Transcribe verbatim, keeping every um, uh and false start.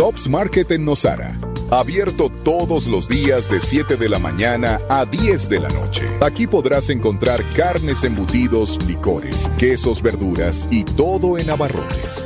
Tops Market en Nosara. Abierto todos los días de siete de la mañana a diez de la noche. Aquí podrás encontrar carnes, embutidos, licores, quesos, verduras y todo en abarrotes.